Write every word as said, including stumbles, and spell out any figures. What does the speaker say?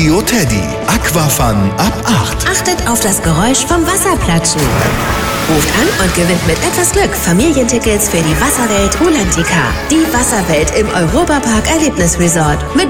Radio Teddy. Aquafun ab acht. Achtet auf das Geräusch vom Wasserplatschen. Ruft an und gewinnt mit etwas Glück Familientickets für die Wasserwelt Rulantica. Die Wasserwelt im Europapark Erlebnisresort mit